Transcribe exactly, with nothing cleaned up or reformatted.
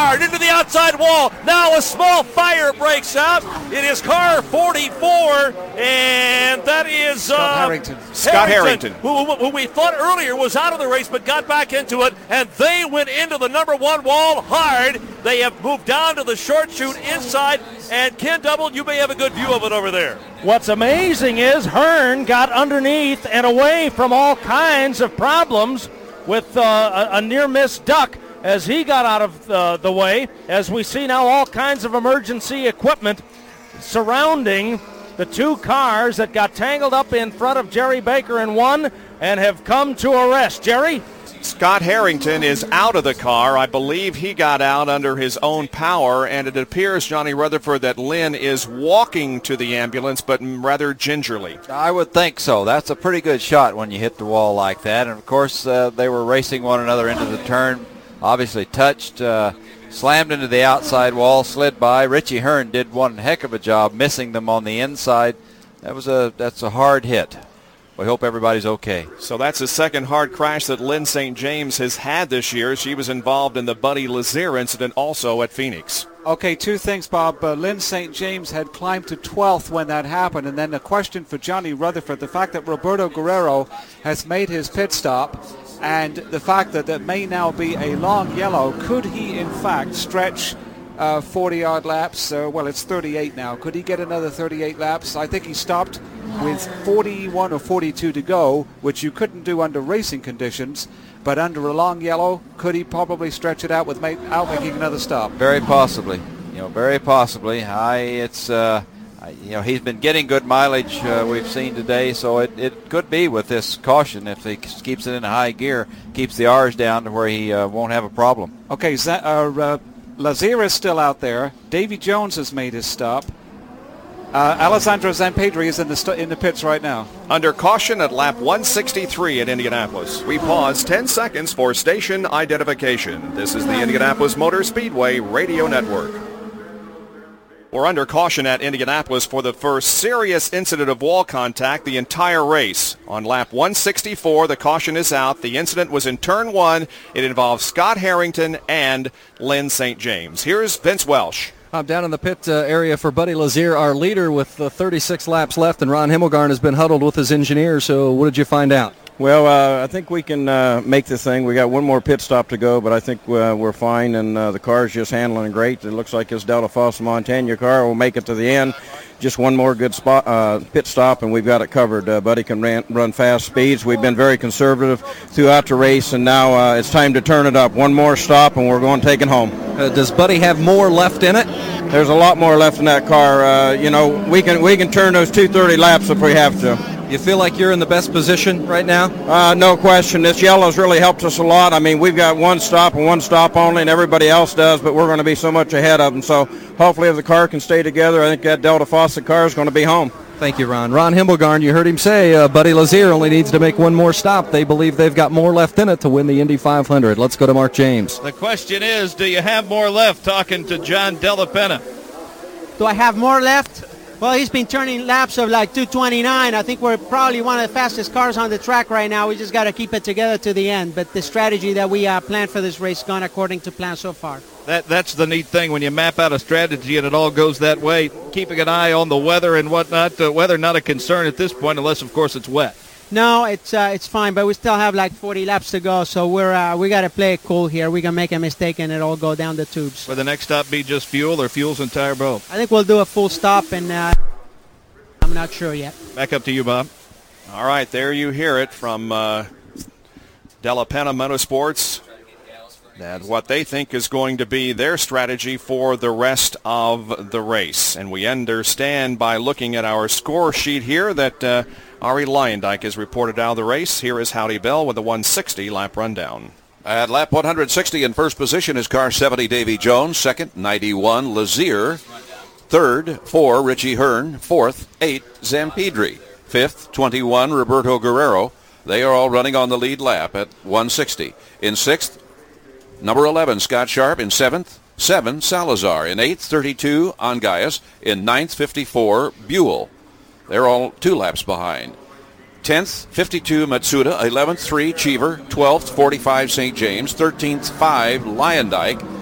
hard into the outside wall. Now a small fire breaks out. It is car forty-four, and that is Scott uh, Harrington. Scott Harrington, Who, who, who we thought earlier was out of the race but got back into it, and they went into the number one wall hard. They have moved down to the short chute inside, and Ken Double, you may have a good view of it over there. What's amazing is Hearn got underneath and away from all kinds of problems with uh, a, a near-miss duck as he got out of uh, the way, as we see now all kinds of emergency equipment surrounding the two cars that got tangled up in front of Jerry Baker in one and have come to a rest. Jerry? Scott Harrington is out of the car. I believe he got out under his own power, and it appears, Johnny Rutherford, that Lynn is walking to the ambulance, but rather gingerly. I would think so. That's a pretty good shot when you hit the wall like that. And, of course, uh, they were racing one another into the turn, obviously touched, uh, slammed into the outside wall, slid by. Richie Hearn did one heck of a job missing them on the inside. That was a that's a hard hit. We hope everybody's okay. So that's the second hard crash that Lynn Saint James has had this year. She was involved in the Buddy Lazier incident also at Phoenix. Okay, two things, Bob. Uh, Lynn Saint James had climbed to twelfth when that happened. And then a question for Johnny Rutherford, the fact that Roberto Guerrero has made his pit stop and the fact that there may now be a long yellow. Could he, in fact, stretch uh, forty-odd laps? Uh, well, it's thirty-eight now. Could he get another thirty-eight laps? I think he stopped with forty-one or forty-two to go, which you couldn't do under racing conditions. But under a long yellow, could he probably stretch it out without making another stop? Very possibly. You know, very possibly. I, it's, uh, I, you know, he's been getting good mileage uh, we've seen today, so it, it could be with this caution if he keeps it in high gear, keeps the R's down to where he uh, won't have a problem. Okay, Z- uh, uh, Lazier is still out there. Davy Jones has made his stop. Uh, Alessandro Zampedri is in the st- in the pits right now. Under caution at lap one sixty-three at Indianapolis. We pause ten seconds for station identification. This is the Indianapolis Motor Speedway Radio Network. We're under caution at Indianapolis for the first serious incident of wall contact the entire race. On lap one sixty-four, the caution is out. The incident was in turn one. It involves Scott Harrington and Lynn Saint James. Here's Vince Welsh. I'm down in the pit uh, area for Buddy Lazier, our leader, with uh, thirty-six laps left, and Ron Himmelgarn has been huddled with his engineer. So what did you find out? Well, uh, I think we can uh, make the thing. We got one more pit stop to go, but I think uh, we're fine, and uh, the car's just handling great. It looks like this Delta Foster Montana car will make it to the end. Just one more good spot, uh, pit stop, and we've got it covered. Uh, Buddy can ran, run fast speeds. We've been very conservative throughout the race, and now uh, it's time to turn it up. One more stop, and we're going to take it home. Uh, does Buddy have more left in it? There's a lot more left in that car. Uh, you know, we can we can turn those two thirty laps if we have to. You feel like you're in the best position right now? Uh, no question. This yellow's really helped us a lot. I mean, we've got one stop and one stop only, and everybody else does, but we're going to be so much ahead of them. So hopefully if the car can stay together, I think that Delta Fawcett car is going to be home. Thank you, Ron. Ron Himmelgarn, you heard him say uh, Buddy Lazier only needs to make one more stop. They believe they've got more left in it to win the Indy five hundred. Let's go to Mark James. The question is, do you have more left? Talking to John Della Penna. Do I have more left? Well, he's been turning laps of like two twenty-nine. I think we're probably one of the fastest cars on the track right now. We just got to keep it together to the end. But the strategy that we uh, planned for this race has gone according to plan so far. That That's the neat thing when you map out a strategy and it all goes that way. Keeping an eye on the weather and whatnot. Uh, weather not a concern at this point unless, of course, it's wet. No, it's uh, it's fine, but we still have like forty laps to go, so we're uh, we got to play it cool here. We can make a mistake and it all go down the tubes. Will the next stop be just fuel or fuel's entire boat? I think we'll do a full stop, and uh, I'm not sure yet. Back up to you, Bob. All right, there you hear it from uh, Della Penna Motorsports. That what they think is going to be their strategy for the rest of the race. And we understand by looking at our score sheet here that uh, Ari Leyendijk is reported out of the race. Here is Howdy Bell with a one sixty lap rundown. At lap one sixty in first position is car seventy Davy Jones. Second, ninety-one Lazier. Third, four Richie Hearn. Fourth, eight Zampedri. Fifth, twenty-one Roberto Guerrero. They are all running on the lead lap at one sixty. In sixth, number eleven, Scott Sharp. In seventh, seven, Salazar. In eighth, thirty-two, Angayas. In ninth, fifty-four, Buell. They're all two laps behind. tenth, fifty-two, Matsuda. eleventh, three, Cheever. twelfth, forty-five, Saint James. thirteenth, five, Leyendijk.